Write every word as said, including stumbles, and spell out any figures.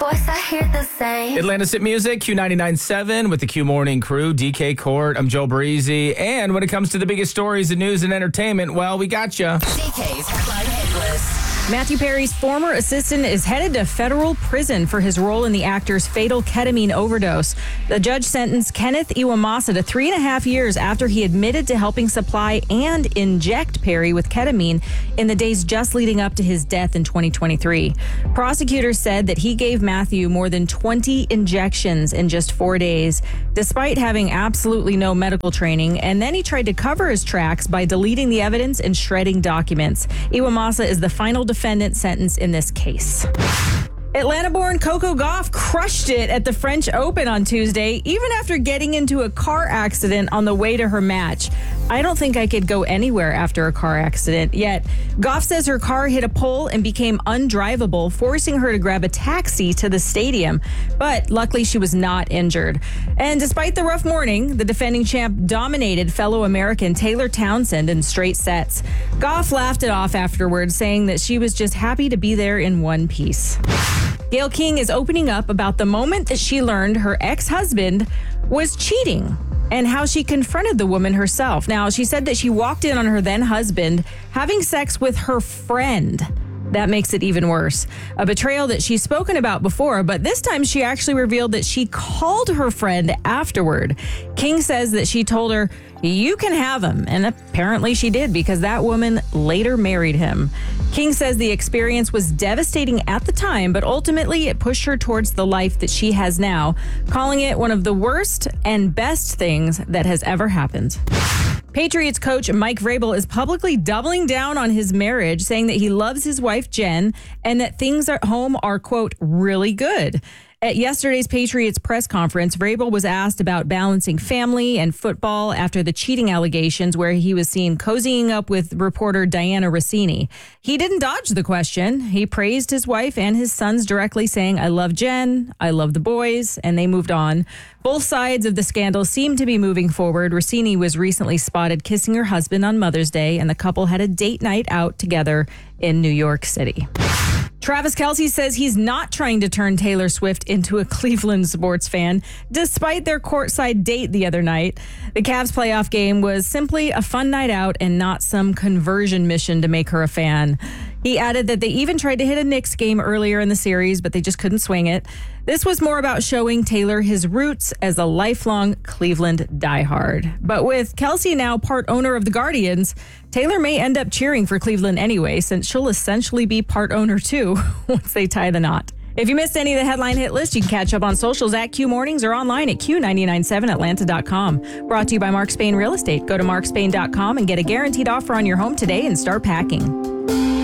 voice, I hear the same. Atlanta's Hit Music, Q ninety-nine point seven with the Q Morning Crew, D K Court, I'm Joe Breezy. And when it comes to the biggest stories in news and entertainment, well, we got you. D K's Headline Hit List. Matthew Perry's former assistant is headed to federal prison for his role in the actor's fatal ketamine overdose. The judge sentenced Kenneth Iwamasa to three and a half years after he admitted to helping supply and inject Perry with ketamine in the days just leading up to his death in twenty twenty-three. Prosecutors said that he gave Matthew more than twenty injections in just four days, despite having absolutely no medical training, and then he tried to cover his tracks by deleting the evidence and shredding documents. Iwamasa is the final defendant sentenced in this case. Atlanta-born Coco Gauff crushed it at the French Open on Tuesday, even after getting into a car accident on the way to her match. I don't think I could go anywhere after a car accident, yet Gauff says her car hit a pole and became undrivable, forcing her to grab a taxi to the stadium. But luckily, she was not injured. And despite the rough morning, the defending champ dominated fellow American Taylor Townsend in straight sets. Gauff laughed it off afterwards, saying that she was just happy to be there in one piece. Gayle King is opening up about the moment that she learned her ex-husband was cheating and how she confronted the woman herself. Now, she said that she walked in on her then-husband having sex with her friend. That makes it even worse. A betrayal that she's spoken about before, but this time she actually revealed that she called her friend afterward. King says that she told her, "You can have him," and apparently she did, because that woman later married him. King says the experience was devastating at the time, but ultimately it pushed her towards the life that she has now, calling it one of the worst and best things that has ever happened. Patriots coach Mike Vrabel is publicly doubling down on his marriage, saying that he loves his wife, Jen, and that things at home are, quote, really good. At yesterday's Patriots press conference, Vrabel was asked about balancing family and football after the cheating allegations, where he was seen cozying up with reporter Diana Rossini. He didn't dodge the question. He praised his wife and his sons directly, saying, "I love Jen, I love the boys," and they moved on. Both sides of the scandal seem to be moving forward. Rossini was recently spotted kissing her husband on Mother's Day, and the couple had a date night out together in New York City. Travis Kelce says he's not trying to turn Taylor Swift into a Cleveland sports fan, despite their courtside date the other night. The Cavs playoff game was simply a fun night out and not some conversion mission to make her a fan. He added that they even tried to hit a Knicks game earlier in the series, but they just couldn't swing it. This was more about showing Taylor his roots as a lifelong Cleveland diehard. But with Kelce now part owner of the Guardians, Taylor may end up cheering for Cleveland anyway, since she'll essentially be part owner too once they tie the knot. If you missed any of the headline hit list, you can catch up on socials at Q Mornings or online at Q nine nine seven Atlanta dot com. Brought to you by Mark Spain Real Estate. Go to mark spain dot com and get a guaranteed offer on your home today and start packing.